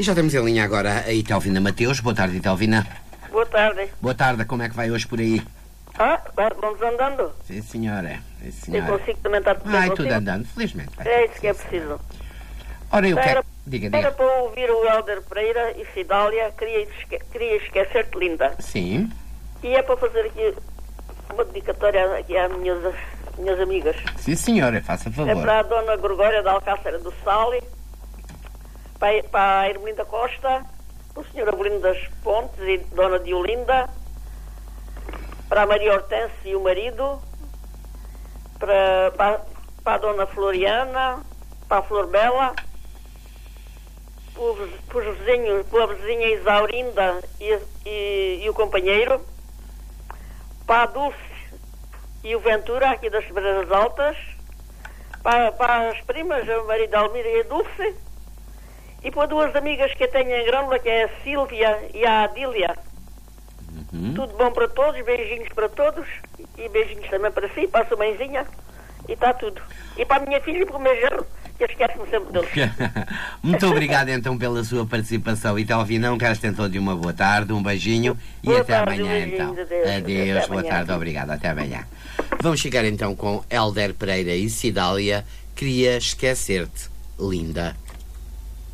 E já temos em linha agora a Itelvina Mateus. Boa tarde, Itelvina. Boa tarde. Boa tarde, como é que vai hoje por aí? Vamos andando. Sim, senhora. Sim, Eu senhora. consigo também estar tudo bem Tudo consigo. andando, felizmente. É isso que é preciso. Ora, eu quero... Era Diga. para ouvir o Hélder Pereira e Cidália, queria esquecer-te, linda. Sim. E é para fazer aqui uma dedicatória aqui às minhas amigas. Sim, senhora, faça É favor. para a Dona Gregória da Alcácer do Sali, para a Hermelinda Costa, para o Sr. Avelino das Pontes e Dona Diolinda, para a Maria Hortense e o marido, para a Dona Floriana, para a Flor Bela, para os vizinhos, para a vizinha Isaurinda e o companheiro, para a Dulce e o Ventura, aqui das Pedras Altas, para as primas, a Maria da Almira e a Dulce, e para duas amigas que eu tenho em Grândola, que é a Sílvia e a Adília. Tudo bom para todos, beijinhos para todos, e beijinhos também para si, para a sua mãezinha, e está tudo. E para a minha filha e para o meu genro, que eu esqueço-me sempre deles. Muito obrigado então pela sua participação, Itelvina. Um resto então de uma boa tarde, um beijinho e Boa até tarde, amanhã beijinhos, então. adeus. Adeus, Até boa amanhã. tarde, obrigado, até amanhã. Vamos chegar então com Hélder Pereira e Cidália. Queria esquecer-te, linda.